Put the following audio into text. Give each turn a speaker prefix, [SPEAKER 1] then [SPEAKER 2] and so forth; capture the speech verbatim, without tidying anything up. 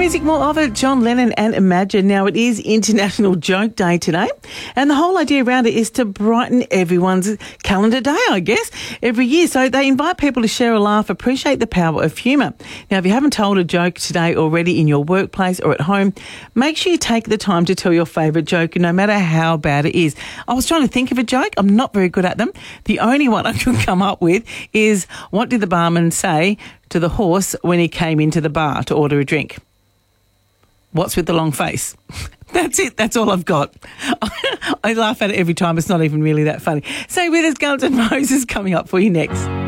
[SPEAKER 1] music, more of it. John Lennon and Imagine. Now, it is International Joke Day today, and the whole idea around it is to brighten everyone's calendar day, I guess, every year. So they invite people to share a laugh, appreciate the power of humour. Now, if you haven't told a joke today already in your workplace or at home, make sure you take the time to tell your favourite joke, no matter how bad it is. I was trying to think of a joke. I'm not very good at them. The only one I could come up with is, what did the barman say to the horse when he came into the bar to order a drink? What's with the long face? That's it. That's all I've got. I laugh at it every time. It's not even really that funny. Stay with us. Guns N' Roses coming up for you next.